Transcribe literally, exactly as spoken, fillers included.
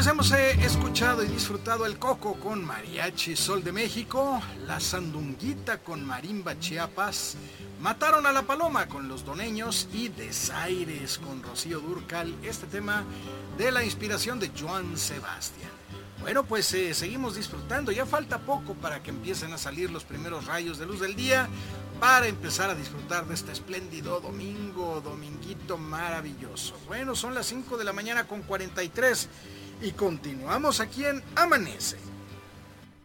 pues hemos eh, escuchado y disfrutado el Coco con Mariachi Sol de México, La Sandunguita con Marimba Chiapas, Mataron a la Paloma con Los Doneños y Desaires con Rocío Dúrcal, este tema de la inspiración de Joan Sebastián. Bueno, pues eh, seguimos disfrutando, ya falta poco para que empiecen a salir los primeros rayos de luz del día, para empezar a disfrutar de este espléndido domingo, dominguito maravilloso. Bueno, son las cinco de la mañana con cuarenta y tres y continuamos aquí en Amanece